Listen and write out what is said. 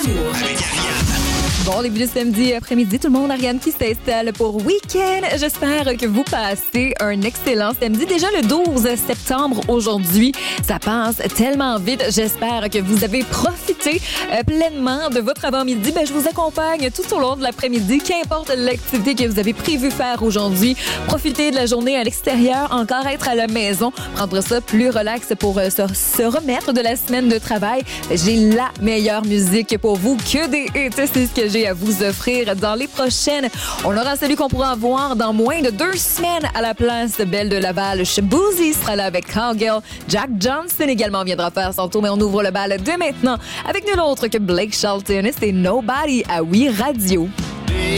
avec Ariane. Bon début de samedi après-midi, tout le monde, Ariane qui s'installe pour week-end. J'espère que vous passez un excellent samedi. Déjà le 12 septembre aujourd'hui, ça passe tellement vite. J'espère que vous avez profité pleinement de votre avant-midi. Je vous accompagne tout au long de l'après-midi, qu'importe l'activité que vous avez prévu faire aujourd'hui. Profitez de la journée à l'extérieur, encore être à la maison, prendre ça plus relax pour se remettre de la semaine de travail. J'ai la meilleure musique pour vous, que des hits. C'est ce que j'ai à vous offrir dans les prochaines. On aura celui qu'on pourra voir dans moins de 2 semaines à la place Belle de Laval. Shaboozey sera là avec Cowgirl. Jack Johnson également viendra faire son tour, mais on ouvre le bal dès maintenant avec nul autre que Blake Shelton et c'est Nobody à Oui Radio.